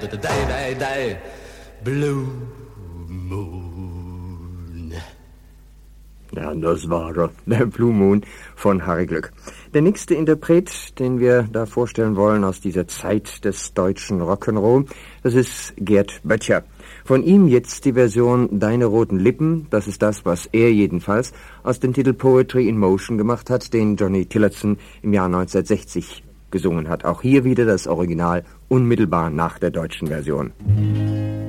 Day, Blue Moon. Ja, das war der Blue Moon von Harry Glück. Der nächste Interpret, den wir da vorstellen wollen aus dieser Zeit des deutschen Rock'n'Roll, das ist Gerd Böttcher. Von ihm jetzt die Version Deine roten Lippen, das ist das, was er jedenfalls aus dem Titel Poetry in Motion gemacht hat, den Johnny Tillotson im Jahr 1960 gesungen hat. Auch hier wieder das Original unmittelbar nach der deutschen Version.